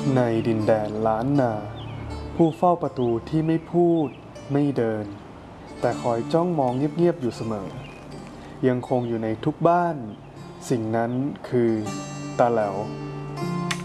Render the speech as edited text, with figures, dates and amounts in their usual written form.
ในดินแดนล้านนาผู้เฝ้าประตูที่ไม่พูดไม่เดินแต่คอยจ้องมองเงียบๆอยู่เสมอยังคงอยู่ในทุกบ้านสิ่งนั้นคือตาแหลว